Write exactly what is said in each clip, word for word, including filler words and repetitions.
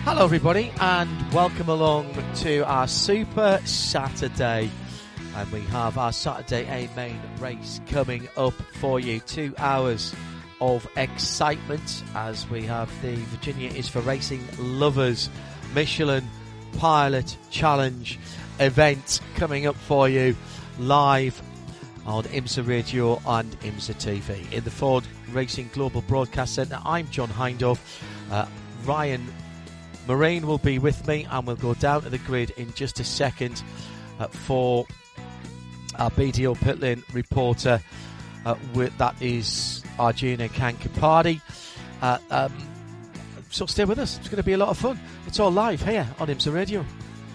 Hello everybody and welcome along to our Super Saturday, and we have our Saturday A main race coming up for you. Two hours of excitement as we have the Virginia is for Racing Lovers Michelin Pilot Challenge event coming up for you live on IMSA Radio and IMSA T V. In the Ford Racing Global Broadcast Centre, I'm John Hindhaugh. Uh, Ryan Marine will be with me, and we'll go down to the grid in just a second uh, for our B D O pit lane reporter. Uh, with, that is Arjuna Kankapardi. Uh, um, so stay with us. It's going to be a lot of fun. It's all live here on IMSA Radio.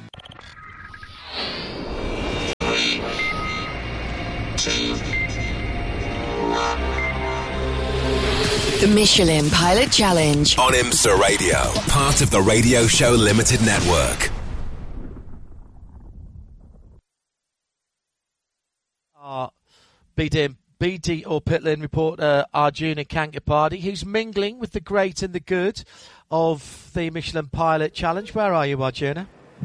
The Michelin Pilot Challenge on IMSA Radio, part of the Radio Show Limited Network. Our B D O pit lane reporter Arjuna Kankapardi, who's mingling with the great and the good of the Michelin Pilot Challenge. Where are you, Arjuna?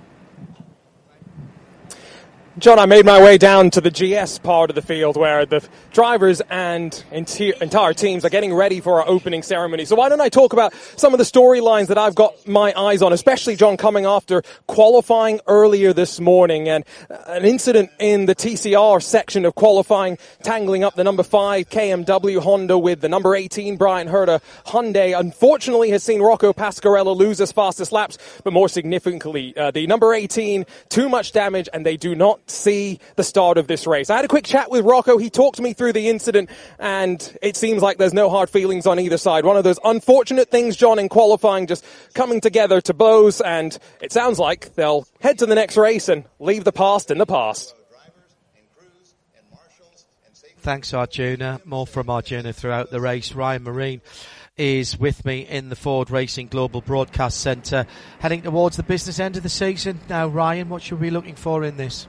John, I made my way down to the G S part of the field where the drivers and entire teams are getting ready for our opening ceremony. So why don't I talk about some of the storylines that I've got my eyes on, especially, John, coming after qualifying earlier this morning, and an incident in the T C R section of qualifying, tangling up the number five K M W Honda with the number eighteen Brian Herta Hyundai. Unfortunately, has seen Rocco Pasquarello lose his fastest laps, but more significantly, uh, the number eighteen, too much damage, and they do not see the start of this race. I had a quick chat with Rocco. He talked me through the incident, and it seems like there's no hard feelings on either side. One of those unfortunate things, John, in qualifying, just coming together to blows, and it sounds like they'll head to the next race and leave the past in the past. Thanks, Arjuna. More from Arjuna throughout the race. Ryan Marine is with me in the Ford Racing Global Broadcast Centre, heading towards the business end of the season. Now, Ryan, what should we be looking for in this?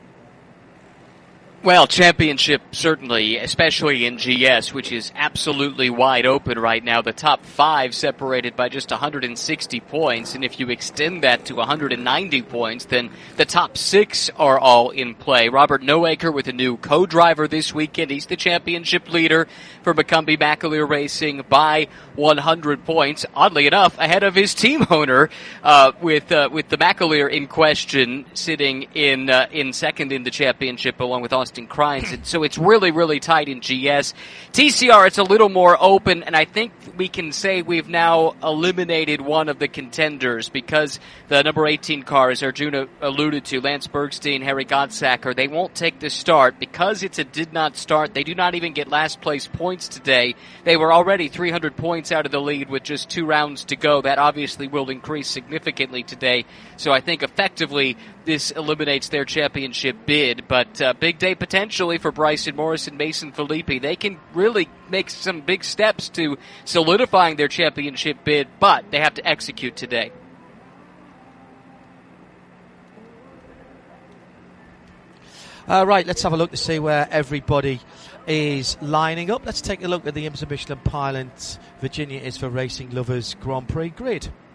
Well, championship, certainly, especially in G S, which is absolutely wide open right now. The top five separated by just one hundred sixty points, and if you extend that to one hundred ninety points, then the top six are all in play. Robert Noaker with a new co-driver this weekend. He's the championship leader for McCumbee McAleer Racing by one hundred points. Oddly enough, ahead of his team owner, uh, with uh, with the McAleer in question, sitting in uh, in second in the championship along with Austin Crines. And so it's really, really tight in G S. T C R, it's a little more open, and I think we can say we've now eliminated one of the contenders, because the number eighteen car, as Arjuna alluded to, Lance Bergstein, Harry Godsacker, they won't take the start because it's a did not start. They do not even get last place points today. They were already three hundred points out of the lead with just two rounds to go. That obviously will increase significantly today. So I think effectively this eliminates their championship bid, but uh, big day potentially for Bryson Morris and Mason Filippi. They can really make some big steps to solidifying their championship bid, but they have to execute today. Uh, right, let's have a look to see where everybody is lining up. Let's take a look at the IMSA Michelin Pilot Virginia is for Racing Lovers Grand Prix grid.